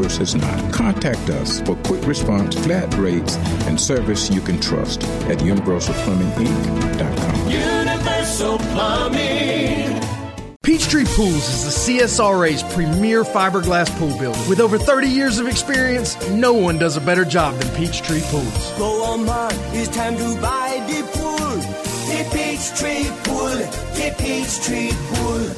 yours has not. Contact us for quick response, flat rates, and service you can trust at universalplumbinginc.com. Universal Plumbing. Peachtree Pools is the CSRA's premier fiberglass pool builder. With over 30 years of experience, no one does a better job than Peachtree Pools. Go on, man, it's time to buy the pool. The Peachtree Pool, the Peachtree Pool.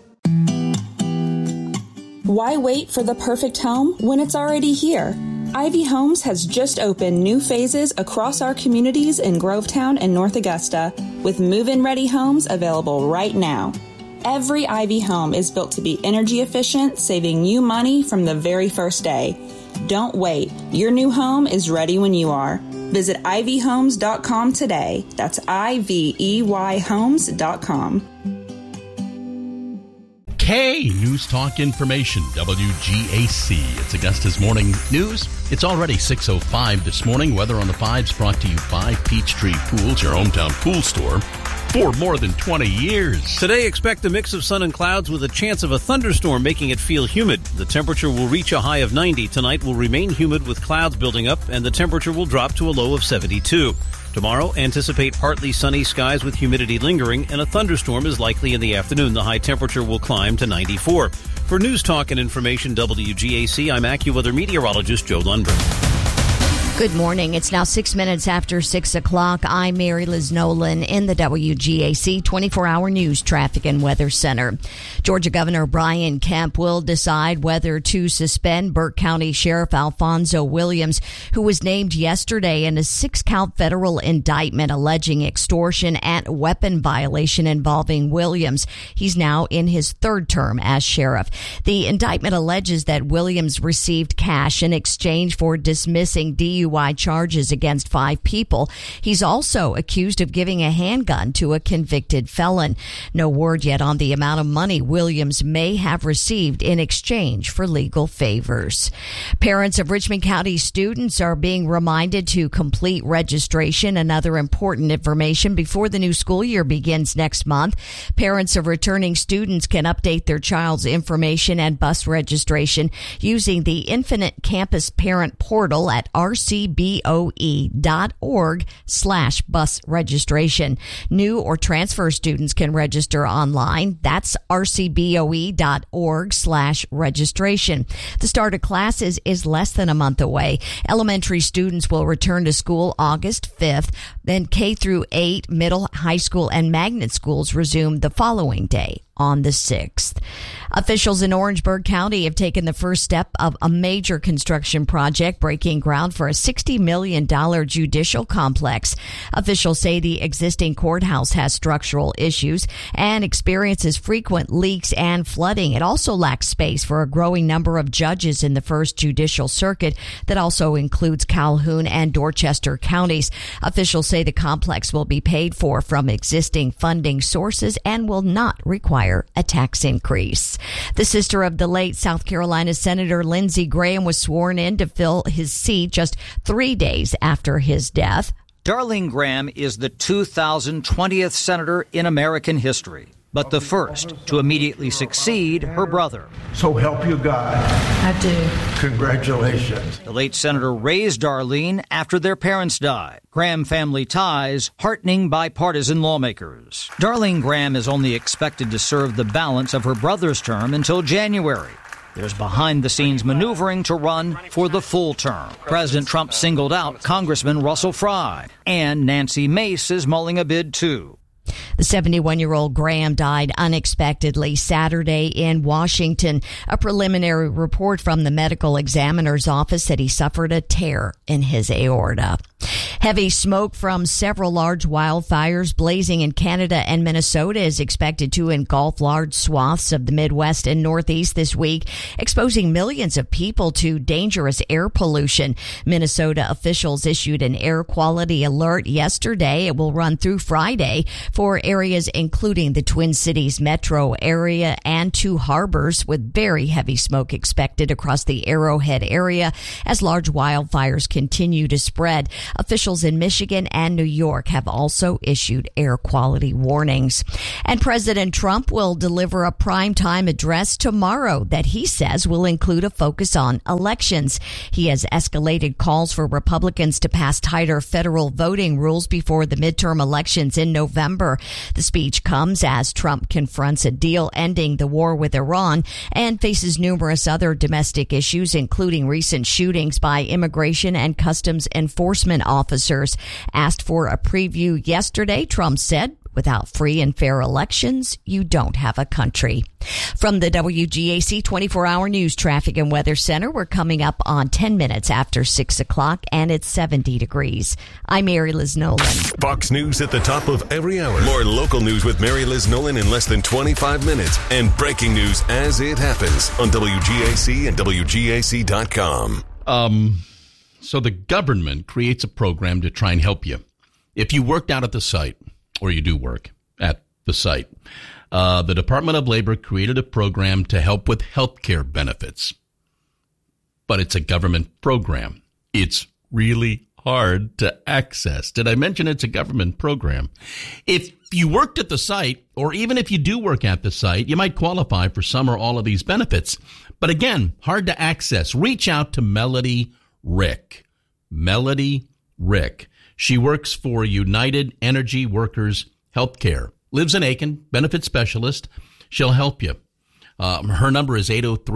Why wait for the perfect home when it's already here? Ivy Homes has just opened new phases across our communities in Grovetown and North Augusta, with move-in ready homes available right now. Every Ivy home is built to be energy efficient, saving you money from the very first day. Don't wait. Your new home is ready when you are. Visit ivyhomes.com today. That's IVEYhomes.com. K News Talk Information, WGAC. It's Augusta's Morning News. It's already 6:05 this morning. Weather on the 5s brought to you by Peachtree Pools, your hometown pool store, for more than 20 years. Today, expect a mix of sun and clouds with a chance of a thunderstorm, making it feel humid. The temperature will reach a high of 90. Tonight will remain humid with clouds building up, and the temperature will drop to a low of 72. Tomorrow, anticipate partly sunny skies with humidity lingering, and a thunderstorm is likely in the afternoon. The high temperature will climb to 94. For News Talk and Information, WGAC, I'm AccuWeather meteorologist Joe Lundberg. Good morning. It's now 6 minutes after 6 o'clock. I'm Mary Liz Nolan in the WGAC 24-hour news traffic and weather center. Georgia Governor Brian Kemp will decide whether to suspend Burke County Sheriff Alfonso Williams, who was named yesterday in a 6-count federal indictment alleging extortion and weapon violation involving Williams. He's now in his third term as sheriff. The indictment alleges that Williams received cash in exchange for dismissing DUI charges against 5 people. He's also accused of giving a handgun to a convicted felon. No word yet on the amount of money Williams may have received in exchange for legal favors. Parents of Richmond County students are being reminded to complete registration and other important information before the new school year begins next month. Parents of returning students can update their child's information and bus registration using the Infinite Campus Parent Portal at rcboe.org/bus registration. New or transfer students can register online. That's rcboe.org/registration. The start of classes is less than a month away. Elementary students will return to school August 5th. Then K through 8, middle, high school, and magnet schools resume the following day, on the 6th. Officials in Orangeburg County have taken the first step of a major construction project, breaking ground for a $60 million judicial complex. Officials say the existing courthouse has structural issues and experiences frequent leaks and flooding. It also lacks space for a growing number of judges in the First Judicial Circuit that also includes Calhoun and Dorchester counties. Officials say the complex will be paid for from existing funding sources and will not require a tax increase. The sister of the late South Carolina Senator Lindsey Graham was sworn in to fill his seat just 3 days after his death. Darlene Graham is the 2020th senator in American history, but the first to immediately succeed her brother. So help you God. I do. Congratulations. The late senator raised Darlene after their parents died. Graham family ties heartening bipartisan lawmakers. Darlene Graham is only expected to serve the balance of her brother's term until January. There's behind-the-scenes maneuvering to run for the full term. President Trump singled out Congressman Russell Fry, and Nancy Mace is mulling a bid, too. The 71-year-old Graham died unexpectedly Saturday in Washington. A preliminary report from the medical examiner's office said he suffered a tear in his aorta. Heavy smoke from several large wildfires blazing in Canada and Minnesota is expected to engulf large swaths of the Midwest and Northeast this week, exposing millions of people to dangerous air pollution. Minnesota officials issued an air quality alert yesterday. It will run through Friday for areas including the Twin Cities metro area and 2 harbors, with very heavy smoke expected across the Arrowhead area as large wildfires continue to spread. Officials officials in Michigan and New York have also issued air quality warnings. And President Trump will deliver a primetime address tomorrow that he says will include a focus on elections. He has escalated calls for Republicans to pass tighter federal voting rules before the midterm elections in November. The speech comes as Trump confronts a deal ending the war with Iran and faces numerous other domestic issues, including recent shootings by immigration and customs enforcement officers. Asked for a preview yesterday, Trump said, "Without free and fair elections, you don't have a country." From the WGAC 24-hour News Traffic and Weather Center, we're coming up on 10 minutes after 6 o'clock, and it's 70 degrees. I'm Mary Liz Nolan. Fox News at the top of every hour. More local news with Mary Liz Nolan in less than 25 minutes. And breaking news as it happens on WGAC and WGAC.com. So the government creates a program to try and help you. If you worked out at the site, or you do work at the site, the Department of Labor created a program to help with health care benefits. But it's a government program. It's really hard to access. Did I mention it's a government program? If you worked at the site, or even if you do work at the site, you might qualify for some or all of these benefits. But again, hard to access. Reach out to Melody Rick. Melody Rick. She works for United Energy Workers Healthcare. Lives in Aiken, benefit specialist. She'll help you. Her number is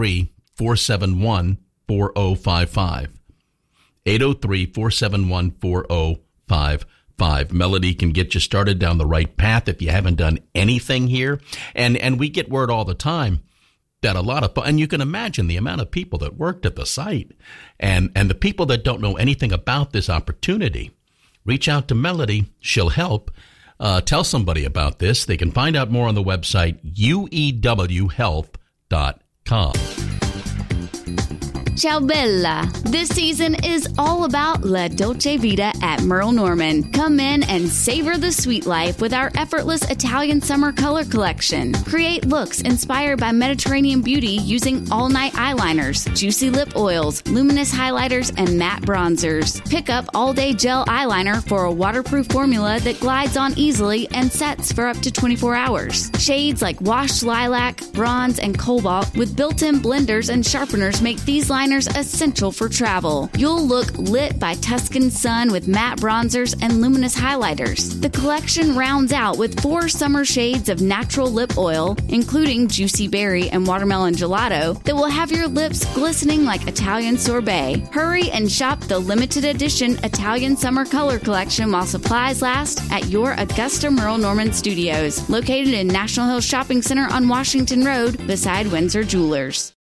803-471-4055. 803-471-4055. Melody can get you started down the right path if you haven't done anything here. And we get word all the time that and you can imagine the amount of people that worked at the site and the people that don't know anything about this opportunity. Reach out to Melody. She'll help. Tell somebody about this. They can find out more on the website, uewhealth.com. Ciao Bella. This season is all about La Dolce Vita at Merle Norman. Come in and savor the sweet life with our effortless Italian summer color collection. Create looks inspired by Mediterranean beauty using all-night eyeliners, juicy lip oils, luminous highlighters, and matte bronzers. Pick up all-day gel eyeliner for a waterproof formula that glides on easily and sets for up to 24 hours. Shades like washed lilac, bronze, and cobalt with built-in blenders and sharpeners make these liners essential for travel. You'll look lit by Tuscan sun with matte bronzers and luminous highlighters. The collection rounds out with 4 summer shades of natural lip oil, including juicy berry and watermelon gelato, that will have your lips glistening like Italian sorbet. Hurry and shop the limited edition Italian summer color collection while supplies last at your Augusta Merle Norman Studios, located in National Hill Shopping Center on Washington Road beside Windsor Jewelers.